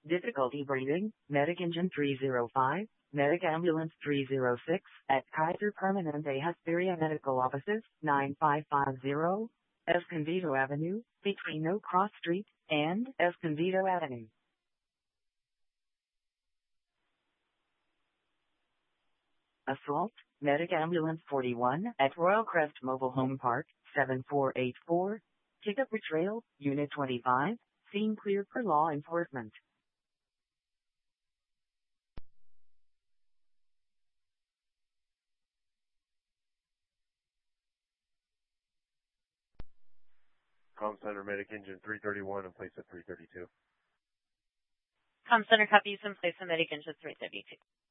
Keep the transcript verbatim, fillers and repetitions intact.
Difficulty breathing, Medic Engine three oh five, Medic Ambulance three oh six, at Kaiser Permanente Hesperia Medical Offices, nine five five zero, Escondido Avenue, between Oak Cross Street and Escondido Avenue. Assault, Medic Ambulance forty-one, at Royal Crest Mobile Home Park, seven four eight four, Ticket Betrayal, Unit twenty-five, scene cleared for law enforcement. Com Center Medic Engine three thirty-one in place at three thirty-two. Com Center copies in place of Medic Engine three thirty-two.